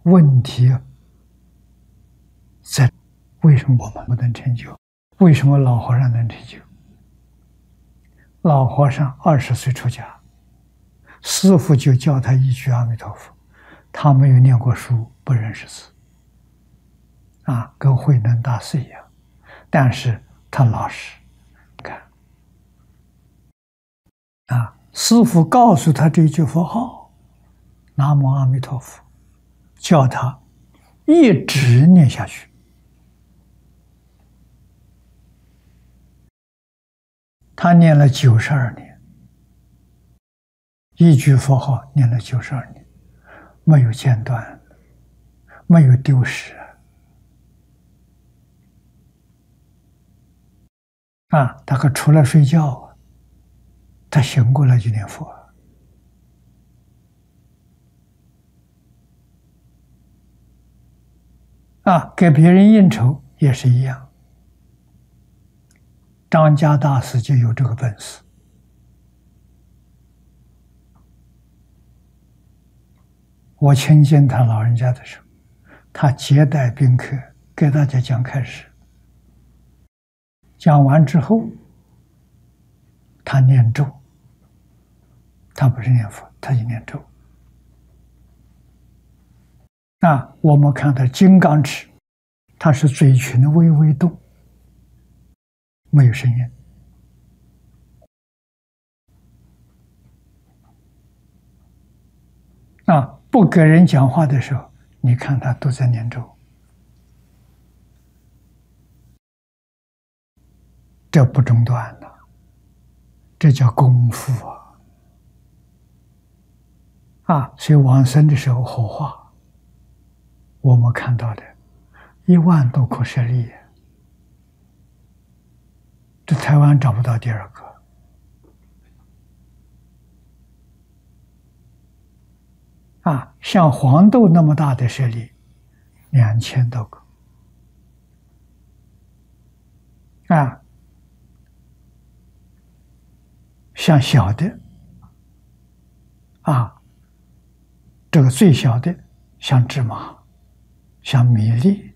问题在为什么我们不能成就？为什么老和尚能成就？老和尚20岁出家，师父就教他一句阿弥陀佛，他没有念过书，不认识字，跟慧能大师一样，但是他老实，看，师父告诉他这句佛号，南无阿弥陀佛，叫他一直念下去。他念了92年，一句佛号念了92年，没有间断，没有丢失。他可除了睡觉，他醒过来就念佛。给别人应酬也是一样。张家大师就有这个本事。我亲近他老人家的时候，他接待宾客，给大家讲开示。讲完之后，他念咒，他不是念佛，他就念咒。我们看他金刚持，他是嘴唇微微动，没有声音。不给人讲话的时候，你看他都在念咒。这不中断了，这叫功夫所以往生的时候火化，我们看到的1万多颗舍利，这台湾找不到第二个。像黄豆那么大的舍利，2000多个。像小的，这个最小的，像芝麻，像米粒，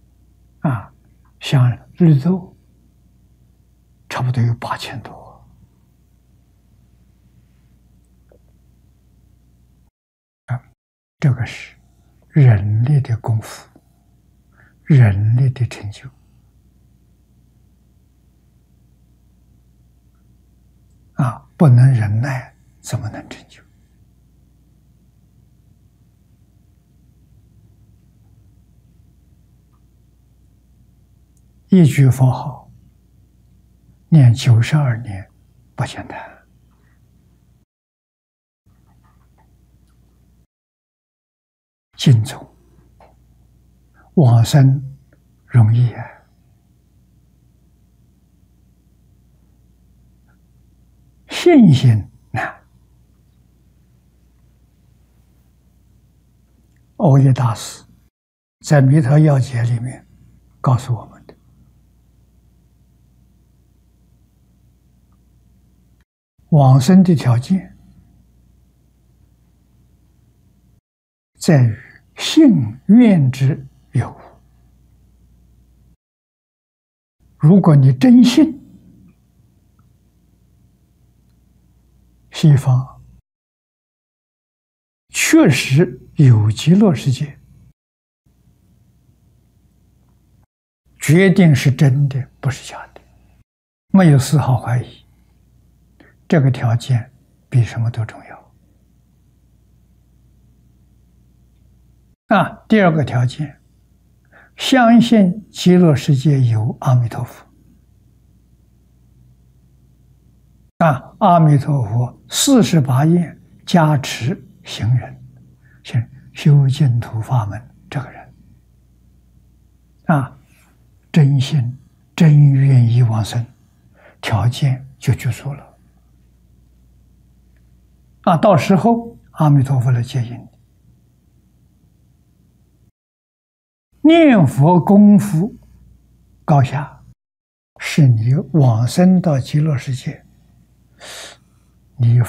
像绿豆，差不多有8000多。这个是人力的功夫，人力的成就。不能忍耐，怎么能成就？一句佛号念92年，不简单。尽走往生容易信心难。欧耶大师在《弥陀要解》里面告诉我们的，往生的条件在于信愿之有无。如果你真信，西方确实有极乐世界，决定是真的，不是假的，没有丝毫怀疑。这个条件比什么都重要。第二个条件，相信极乐世界有阿弥陀佛。阿弥陀佛48愿加持行人，修净土法门这个人，真心真愿意往生，条件就具足了。到时候阿弥陀佛来接引你。念佛功夫高下，是你往生到极乐世界，你